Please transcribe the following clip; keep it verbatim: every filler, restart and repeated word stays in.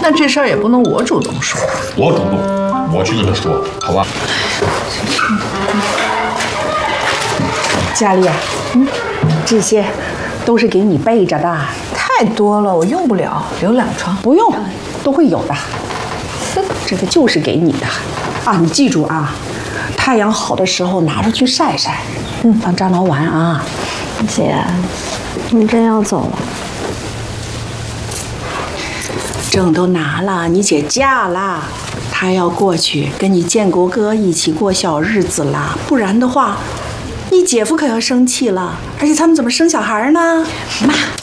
那这事儿也不能我主动说。 我主动，我去跟他说，好吧？ 佳丽啊，嗯，这些都是给你备着的。 太多了，我用不了，留两床。 不用，都会有的。这个就是给你的啊，你记住啊，太阳好的时候拿出去晒晒，嗯，当樟脑丸啊。 姐，你真要走了？ 证都拿了，你姐嫁了，她要过去跟你建国哥一起过小日子了，不然的话，你姐夫可要生气了，而且他们怎么生小孩呢？妈。